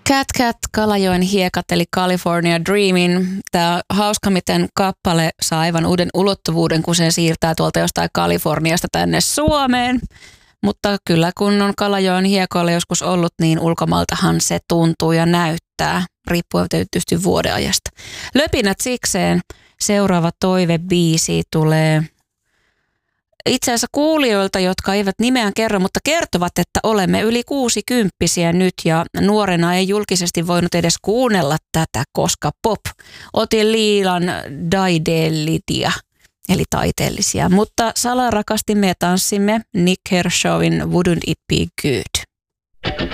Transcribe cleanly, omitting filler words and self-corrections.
Cat Cat, Kalajoen hiekat eli California Dreamin. Tämä on hauska, miten kappale saa aivan uuden ulottuvuuden, kun sen siirtää tuolta jostain Kaliforniasta tänne Suomeen. Mutta kyllä kun on Kalajoen hiekoilla joskus ollut, niin ulkomaltahan se tuntuu ja näyttää, riippuen tietysti vuodenajasta. Löpinät sikseen. Seuraava toivebiisi tulee itse asiassa kuulijoilta, jotka eivät nimeään kerro, mutta kertovat, että olemme yli 60-vuotiaita nyt ja nuorena ei julkisesti voinut edes kuunnella tätä, koska pop otin liilan daidelitia, eli taiteellisia. Mutta salaa rakastimme ja tanssimme Nick Kershawin Wouldn't It Be Good.